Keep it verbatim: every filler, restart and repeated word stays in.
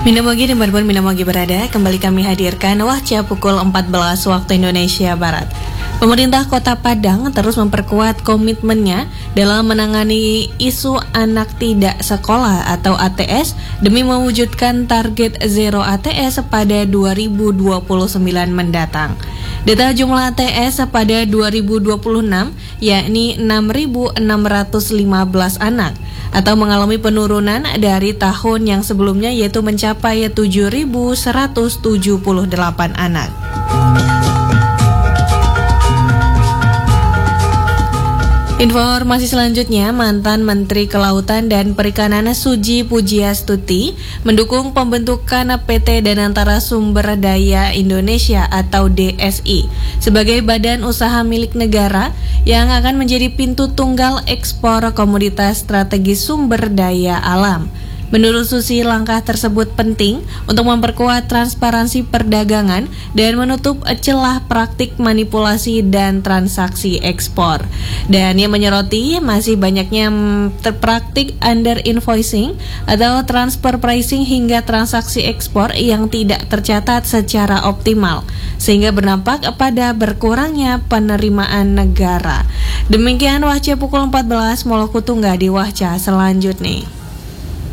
Minamogi dimanapun Minamogi berada, kembali kami hadirkan Wahca pukul empat belas waktu Indonesia Barat. Pemerintah Kota Padang terus memperkuat komitmennya dalam menangani isu anak tidak sekolah atau A T S demi mewujudkan target zero A T S pada dua ribu dua puluh sembilan mendatang. Data jumlah A T S pada dua ribu dua puluh enam yakni enam ribu enam ratus lima belas anak atau mengalami penurunan dari tahun yang sebelumnya yaitu mencapai tujuh ribu seratus tujuh puluh delapan anak. Informasi selanjutnya, mantan Menteri Kelautan dan Perikanan Suji Pujiastuti mendukung pembentukan P T Danantara Sumber Daya Indonesia atau D S I sebagai badan usaha milik negara yang akan menjadi pintu tunggal ekspor komoditas strategis sumber daya alam. Menurut Susi, langkah tersebut penting untuk memperkuat transparansi perdagangan dan menutup celah praktik manipulasi dan transaksi ekspor. Dan ia menyoroti masih banyaknya praktik under invoicing atau transfer pricing hingga transaksi ekspor yang tidak tercatat secara optimal, sehingga berdampak pada berkurangnya penerimaan negara. Demikian Wahca pukul empat belas, Moloku Tunggal di Wahca selanjutnya.